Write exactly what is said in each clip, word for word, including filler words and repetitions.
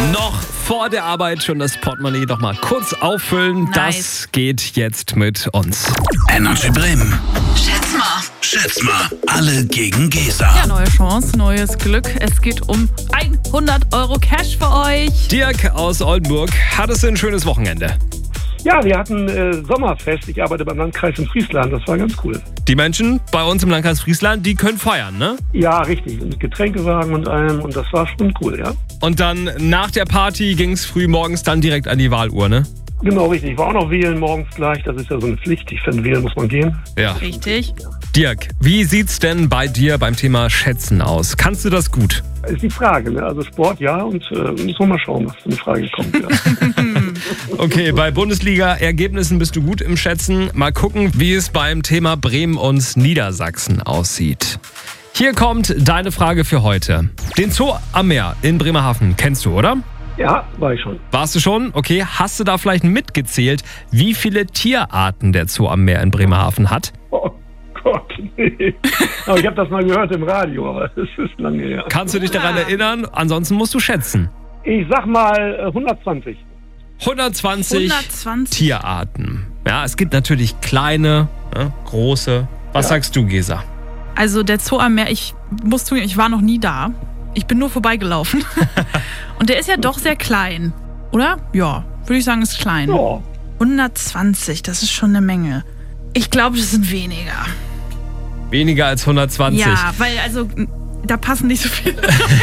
Noch vor der Arbeit schon das Portemonnaie noch mal kurz auffüllen. Nice. Das geht jetzt mit uns. Energy Bremen. Schätz mal. Schätz mal. Alle gegen Gesa. Ja, neue Chance, neues Glück. Es geht um hundert Euro Cash für euch. Dirk aus Oldenburg, hattest du ein schönes Wochenende? Ja, wir hatten äh, Sommerfest. Ich arbeite beim Landkreis in Friesland. Das war ganz cool. Die Menschen bei uns im Landkreis Friesland, die können feiern, ne? Ja, richtig. Mit Getränkewagen und allem. Und das war schon cool, ja. Und dann nach der Party ging es früh morgens dann direkt an die Wahluhr, ne? Genau, richtig. Ich war auch noch wählen morgens gleich. Das ist ja so eine Pflicht. Ich finde, wählen muss man gehen. Ja. Richtig. Dirk, wie sieht's denn bei dir beim Thema Schätzen aus? Kannst du das gut? Ist die Frage, ne? Also Sport, ja. Und äh, müssen wir mal schauen, was für eine Frage kommt. Ja. Okay, bei Bundesliga-Ergebnissen bist du gut im Schätzen. Mal gucken, wie es beim Thema Bremen und Niedersachsen aussieht. Hier kommt deine Frage für heute. Den Zoo am Meer in Bremerhaven kennst du, oder? Ja, war ich schon. Warst du schon? Okay, hast du da vielleicht mitgezählt, wie viele Tierarten der Zoo am Meer in Bremerhaven hat? Oh Gott, nee. Aber ich habe das mal gehört im Radio, aber es ist lange her. Kannst du dich daran erinnern? Ansonsten musst du schätzen. Ich sag mal äh, hundertzwanzig. hundertzwanzig, hundertzwanzig. Tierarten. Ja, es gibt natürlich kleine, ne, große. Was Ja. sagst du, Gesa? Also der Zoo am Meer, ich muss zugeben, ich war noch nie da. Ich bin nur vorbeigelaufen. Und der ist ja doch sehr klein, oder? Ja, würde ich sagen, ist klein. Ja. hundertzwanzig, das ist schon eine Menge. Ich glaube, das sind weniger. Weniger als hundertzwanzig. Ja, weil also da passen nicht so viele.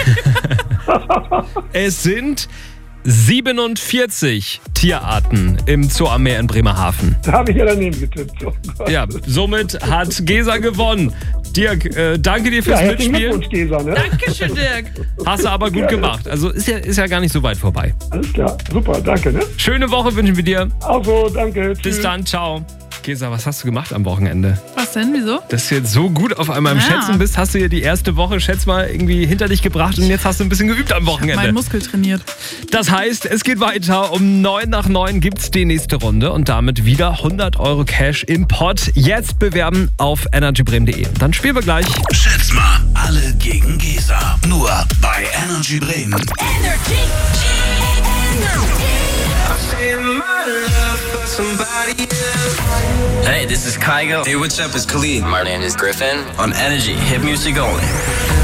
Es sind siebenundvierzig Tierarten im Zoo am Meer in Bremerhaven. Da habe ich ja daneben getippt. Oh Gott. Ja, somit hat Gesa gewonnen. Dirk, äh, danke dir fürs Ja, herzlichen Mitspielen. Glückwunsch, Gesa, ne? Dankeschön, Dirk. Hast du aber gut Gerne. gemacht. Also ist ja, ist ja gar nicht so weit vorbei. Alles klar, super, danke, ne? Schöne Woche wünschen wir dir. Also, danke, Bis tschüss. dann, ciao. Gesa, was hast du gemacht am Wochenende? Was denn, wieso? Dass du jetzt so gut auf einmal im Ja. Schätzen bist, hast du dir die erste Woche, schätz mal, irgendwie hinter dich gebracht und jetzt hast du ein bisschen geübt am Mein Wochenende. Muskel trainiert. Das heißt, es geht weiter. Um neun nach neun gibt's die nächste Runde und damit wieder hundert Euro Cash im Pot. Jetzt bewerben auf energy bremen punkt de. Dann spielen wir gleich. Schätz mal. Alle gegen Gesa. Nur bei Energy Bremen. Hey, this is Kygo. Hey, what's up? It's Khalid. My name is Griffin. On Energy, hit music only.